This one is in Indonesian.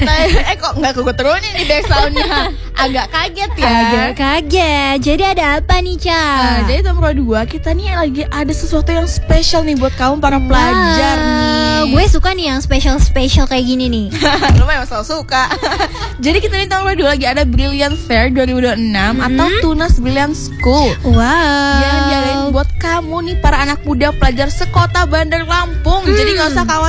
Kok nggak gue turunin nih backsoundnya. Agak kaget ya. Agak kaget. Jadi ada apa nih, Ca? Jadi tahun 2 kita nih lagi ada sesuatu yang spesial nih buat kamu para pelajar nih. Gue suka nih yang spesial kayak gini nih. Lu memang selalu suka. Jadi kita nih tahun 2 lagi ada Brilliant Fair 2026 atau Tunas Brilliant School. Wow. Yang diadain buat kamu nih para anak muda pelajar sekota Bandar Lampung. Jadi nggak usah khawatir.